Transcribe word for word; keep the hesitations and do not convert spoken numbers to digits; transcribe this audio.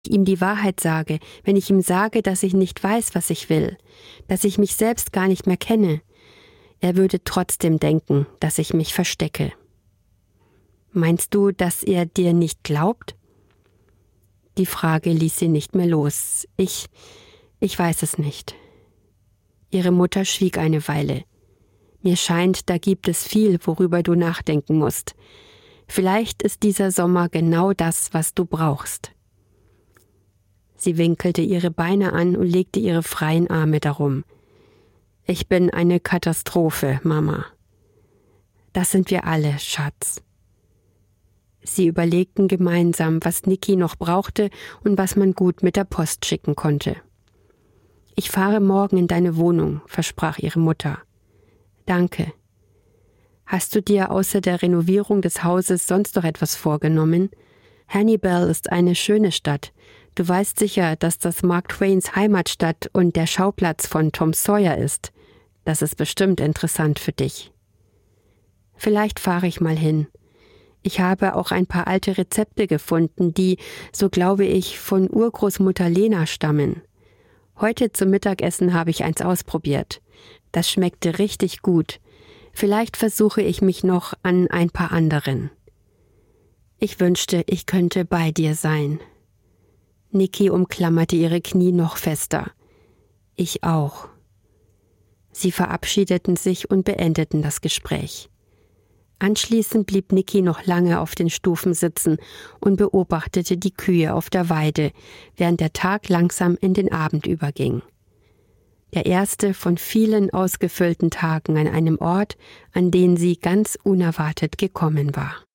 ich ihm die Wahrheit sage, wenn ich ihm sage, dass ich nicht weiß, was ich will, dass ich mich selbst gar nicht mehr kenne, er würde trotzdem denken, dass ich mich verstecke. Meinst du, dass er dir nicht glaubt? Die Frage ließ sie nicht mehr los. Ich, ich weiß es nicht. Ihre Mutter schwieg eine Weile. Mir scheint, da gibt es viel, worüber du nachdenken musst. Vielleicht ist dieser Sommer genau das, was du brauchst. Sie winkelte ihre Beine an und legte ihre freien Arme darum. Ich bin eine Katastrophe, Mama. Das sind wir alle, Schatz. Sie überlegten gemeinsam, was Niki noch brauchte und was man gut mit der Post schicken konnte. Ich fahre morgen in deine Wohnung, versprach ihre Mutter. Danke. Hast du dir außer der Renovierung des Hauses sonst noch etwas vorgenommen? Hannibal ist eine schöne Stadt. Du weißt sicher, dass das Mark Twains Heimatstadt und der Schauplatz von Tom Sawyer ist. Das ist bestimmt interessant für dich. Vielleicht fahre ich mal hin. Ich habe auch ein paar alte Rezepte gefunden, die, so glaube ich, von Urgroßmutter Lena stammen. Heute zum Mittagessen habe ich eins ausprobiert. Das schmeckte richtig gut. Vielleicht versuche ich mich noch an ein paar anderen. Ich wünschte, ich könnte bei dir sein. Niki umklammerte ihre Knie noch fester. Ich auch. Sie verabschiedeten sich und beendeten das Gespräch. Anschließend blieb Niki noch lange auf den Stufen sitzen und beobachtete die Kühe auf der Weide, während der Tag langsam in den Abend überging. Der erste von vielen ausgefüllten Tagen an einem Ort, an den sie ganz unerwartet gekommen war.